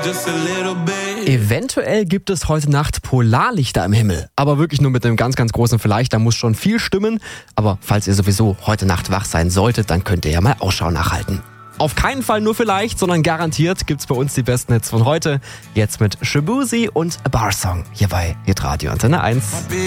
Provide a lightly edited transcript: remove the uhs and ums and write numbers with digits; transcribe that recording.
just a little bit. Eventuell gibt es heute Nacht Polarlichter im Himmel. Aber wirklich nur mit einem ganz, ganz großen Vielleicht. Da muss schon viel stimmen. Aber falls ihr sowieso heute Nacht wach sein solltet, dann könnt ihr ja mal Ausschau nachhalten. Auf keinen Fall nur vielleicht, sondern garantiert gibt's bei uns die besten Hits von heute. Jetzt mit Shaboozey und A Bar Song hier bei Hitradio Antenne 1.